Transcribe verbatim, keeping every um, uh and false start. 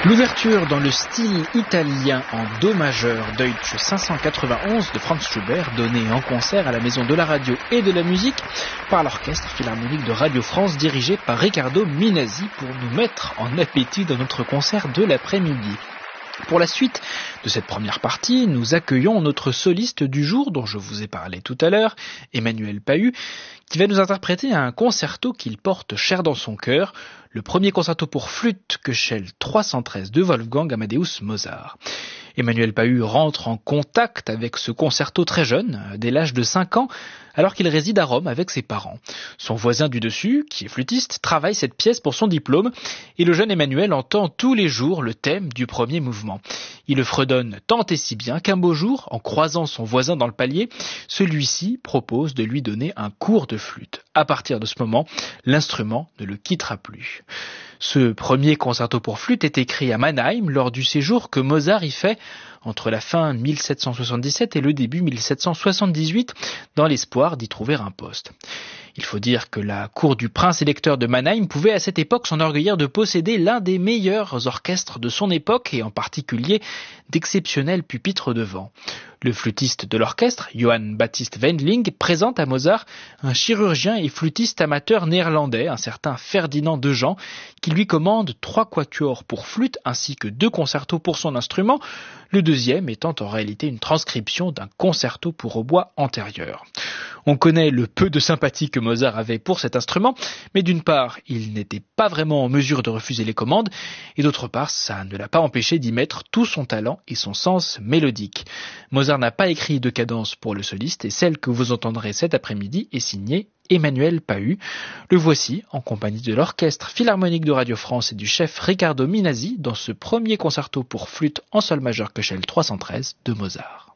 L'ouverture dans le style italien en do majeur Deutsche cinq cent quatre-vingt-onze de Franz Schubert, donnée en concert à la Maison de la Radio et de la Musique par l'Orchestre Philharmonique de Radio France dirigé par Riccardo Minasi pour nous mettre en appétit dans notre concert de l'après-midi. Pour la suite de cette première partie, nous accueillons notre soliste du jour dont je vous ai parlé tout à l'heure, Emmanuel Pahud, qui va nous interpréter un concerto qu'il porte cher dans son cœur, le premier concerto pour flûte Köchel trois cent treize de Wolfgang Amadeus Mozart. Emmanuel Pahud rentre en contact avec ce concerto très jeune, dès l'âge de cinq ans, alors qu'il réside à Rome avec ses parents. Son voisin du dessus, qui est flûtiste, travaille cette pièce pour son diplôme, et le jeune Emmanuel entend tous les jours le thème du premier mouvement. Il le fredonne tant et si bien qu'un beau jour, en croisant son voisin dans le palier, celui-ci propose de lui donner un cours de flûte. À partir de ce moment, l'instrument ne le quittera plus. Ce premier concerto pour flûte est écrit à Mannheim lors du séjour que Mozart y fait entre la fin mille sept cent soixante-dix-sept et le début mille sept cent soixante-dix-huit, dans l'espoir d'y trouver un poste. Il faut dire que la cour du prince-électeur de Mannheim pouvait à cette époque s'enorgueillir de posséder l'un des meilleurs orchestres de son époque et en particulier d'exceptionnels pupitres de vent. Le flûtiste de l'orchestre, Johann Baptist Wendling, présente à Mozart un chirurgien et flûtiste amateur néerlandais, un certain Ferdinand Dejean, qui lui commande trois quatuors pour flûte ainsi que deux concertos pour son instrument, le deuxième étant en réalité une transcription d'un concerto pour hautbois antérieur. On connaît le peu de sympathie que Mozart avait pour cet instrument, mais d'une part, il n'était pas vraiment en mesure de refuser les commandes, et d'autre part, ça ne l'a pas empêché d'y mettre tout son talent et son sens mélodique. Mozart n'a pas écrit de cadence pour le soliste, et celle que vous entendrez cet après-midi est signée Emmanuel Pahud. Le voici en compagnie de l'Orchestre Philharmonique de Radio France et du chef Riccardo Minasi dans ce premier concerto pour flûte en sol majeur Köchel trois cent treize de Mozart.